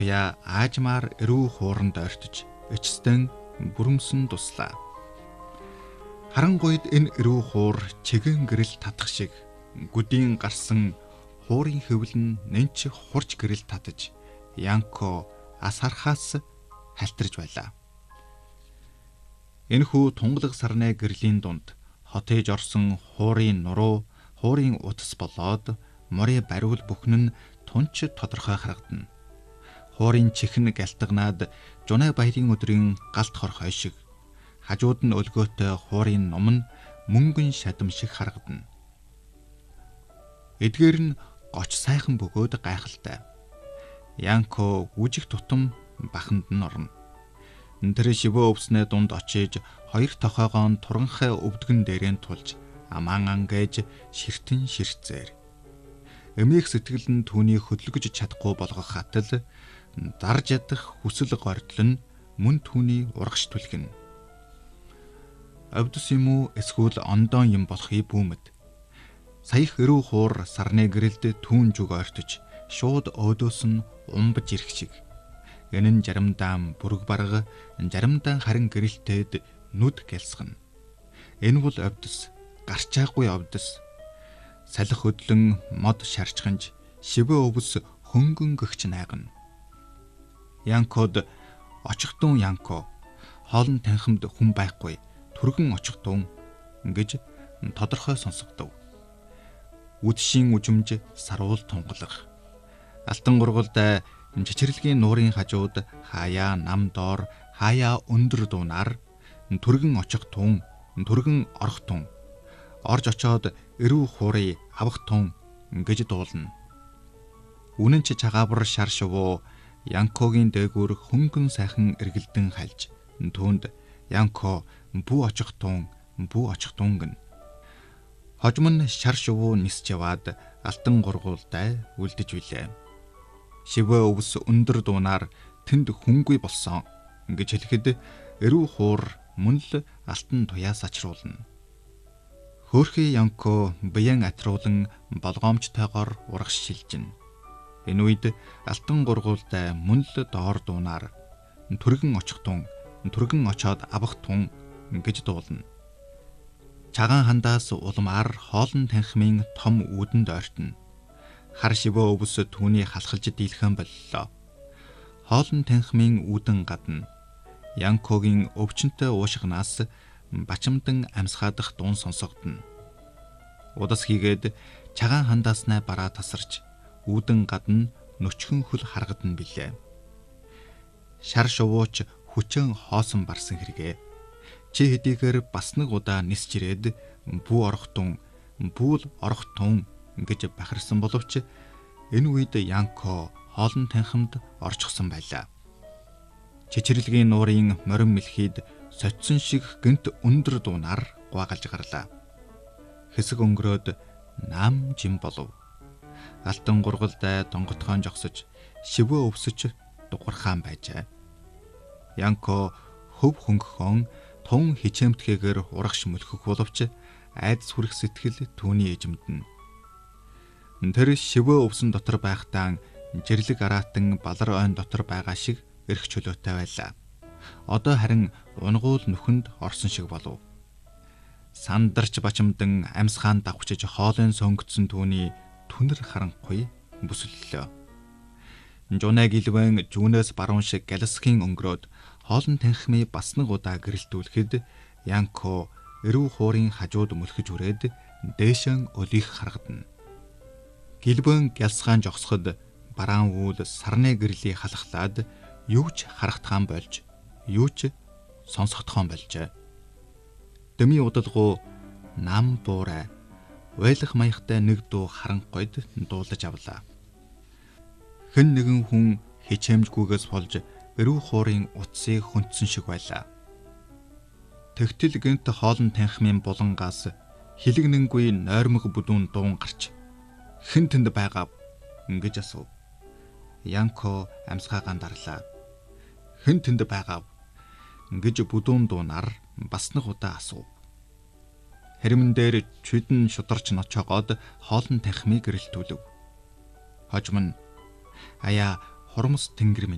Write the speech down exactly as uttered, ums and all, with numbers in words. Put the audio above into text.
Я аажмаар эрүү хууранд ойртож эцэстэн бүрэмсэн туслаа. Харангуйд энэ эрүү хуур чигэн гэрэл татах шиг гүдийн гарсан хуурын хэвлэн нэнч хурж гэрэл татаж Янко ас харахаас халтарж байлаа. Энэхүү тунгалаг сарны гэрлийн дунд хотээж орсон хуурын нуруу, хуурын утас болоод морь бариул бүхэн нь тунч тодорхой харагдана. Хуурын чихэн гялтганаад жунай баярын өдрийн галт хорхой шиг, хажууд нь өлгөөтэй хуурын ном нь мөнгөн шадам шиг харагдана. Эдгээр нь гоч сайхан бөгөөд гайхалтай. Янко үжиг тутам баханд нь орно. Тэр шивөө өвснээ дунд очиж хоёр тохойгоо туранхай өвдгөн дээрээ тулж амаан ангээж ширтэн ширцээр. Эмээх сэтгэл нь түүний хөдөлгөж чадахгүй болгох хатал дарж ядах хүсэл гордол нь мөн түүний урагш түлхэнэ. Овдос юм уу эсвэл ондоон юм болохыг бүүмэд. Саях эрүү хуур сарны гэрэлд түүн зүг ойртож шууд өөдөөс нь умбаж ирэх шиг. Энэ нь заримдаа бүрэг барга, заримдаа харин гэрэлтээд нүд гялсгана. Энэ бол овдос, гарчаагүй овдос. Салхи хөдлөн мод шарчганж, шивээ өвс хөнгөн гэгч найгана. Янкод очихтун Янко, хоолн танхимд хүн байхгүй, түргэн очихтун гэж тодорхой сонсогдов. Үдшийн үжимж саруул тунгалах. Алтан гургалд чичирлэгийн нуурын хажууд хаяа нам доор хаяа өндөр дуунаар түргэн очих тун, түргэн орох тун, орж очоод эрүү хуурыг авах тун гэж дуулна. Үнэн ч чагавар шар шувуу Янкогийн дээгүүр хөнгөн сайхан эргэлдэн хальж түүнд Янко бүү очих тун, бүү очих тун гэн. Хожим нь шар шувуу нисж яваад алтан гургуултай үлдэж билээ. Шивээ өвс өндөр дуунаар тэнд хүнгүй болсон гэж хэлэхэд эрүү хуур мөн л алтан туяас ачруулна. Хөөрхий Янко бян атруулан болгоомжтойгоор урагш шилжинэ. Энэ үед алтан гургуултай мөн л доор дуунаар түргэн очих тун, түргэн очоод авах тун гэж дуулна. Чагаан хандаас улмаар хоолн танхимын том үүдэнд ойртно. Хар шивөө өвс түүний халахлж дийлхэн боллоо. Хоолн танхимын үүдэн гадна Янкогийн өвчнөд уушгнаас бачамдан амсгаадах дуун сонсогдно. Удас хийгээд чагаан хандааснаа бараа тасарч үүдэн гадна нөчхөн хөл харгадна билээ. Шар шувууч хүчэн хоосон барсан хэрэгэ. Чи хэдийгээр бас нэг удаа нисж ирээд бүү орох тун, бүүл орох тун гэж бахарсан боловч энэ үед Янко хоолн танхимд орчихсон байлаа. Чичирлэгийн нуурын морин мэлхийд сочсон шиг гэнт өндөр дуунаар гуагалж гарлаа. Хэсэг өнгөрөөд нам жим болов. Алтан гургалдай донготхон жогсож шивөө өвсөж дугуйрхаан байжээ. Янко хөв хөнгөхөн тун хичээмтгээгээр урагш мөлхөх боловч айдас хүрэх сэтгэл түүний эжимдэн. Тэр шивөө өвсөн дотор байхдаа жирлэг араатан балар ойн дотор байгаа шиг эрх чөлөөтэй байлаа. Одоо харин унгуул нүхэнд орсон шиг болов. Сандарч бачамдан амьсгаан давхчиж хоолын сонгодсон түүний түнэр харанхуй бүсэллээ. Жунай гэлвэн зүүнээс баруун шиг галсхийн өнгөрөөд хоолн танхимыг бас нэг удаа гэрэлтүүлэхэд Янко эрүү хуурын хажууд мөлхөж үрээд дээшэн өлих харагдана. Гэлбэн гялсгаан жогсоход бараан үйл сарны гэрлийг халахлаад юу ч харагдхан болж, юу ч сонсогдхон болжээ. Дэми удалгуу нам буурай уйлах маягтай нэг дуу харанхуйд дуулаж авлаа. Хэн нэгэн хүн хичээмжгүйгээс болж эрүү хуурын утсыг хөнтсөн шиг байлаа. Тэгтэл гэнт хоолн танхимын булангаас хилэгнэнгүй нойрмог бүдүүн дуун гарч хэн тэнд байгаа гэж асуув. Янко амьсгаагаан дарлаа. Хэн тэнд байгаа гэж бүдүүн дуунаар бас нэг удаа асуув. Хэрмэн дээр чүдэн шударч ночоогоод хоолн танхимыг гэрэлтүүлв. Хожим нь аяа хурамс тэнгэр минь